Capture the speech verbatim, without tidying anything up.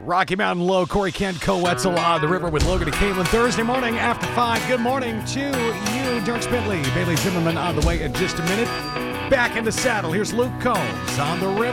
Rocky Mountain Low, Corey Kent, Co Wetzel on the river with Logan and Caitlin. Thursday morning after five. Good morning to you, Dirk Bentley, Bailey Zimmerman on the way in just a minute. Back in the saddle. Here's Luke Combs on the river.